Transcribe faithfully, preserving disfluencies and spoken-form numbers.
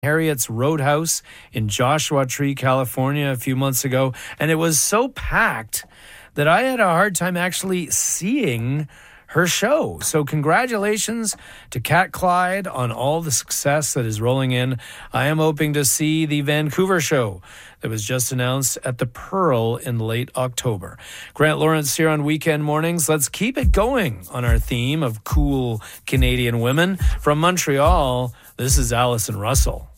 Harriet's Roadhouse in Joshua Tree, California a few months ago, and it was so packed that I had a hard time actually seeing her show. So congratulations to Kat Clyde on all the success that is rolling in. I am hoping to see the Vancouver show that was just announced at the Pearl in late October. Grant Lawrence here on Weekend Mornings. Let's keep it going on our theme of cool Canadian women. From Montreal, this is Allison Russell.